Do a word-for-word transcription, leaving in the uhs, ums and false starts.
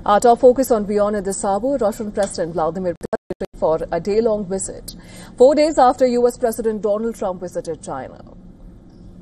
Our top focus on Beyond at this hour, Russian President Vladimir Putin for a day-long visit. Four days after U S President Donald Trump visited China.